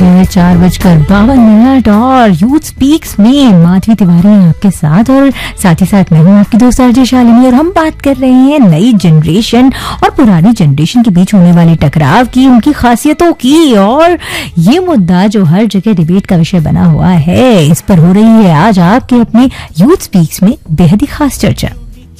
गए 4:52 और youth speaks में माधवी तिवारी हैं आपके साथ और साथ ही साथ मैं हूँ आपकी दोस्त आरजे शालिनी और हम बात कर रहे हैं नई जनरेशन और पुरानी जनरेशन के बीच होने वाले टकराव की, उनकी खासियतों की। और ये मुद्दा जो हर जगह डिबेट का विषय बना हुआ है, इस पर हो रही है आज आपके अपने यूथ स्पीक्स में बेहद ही खास चर्चा।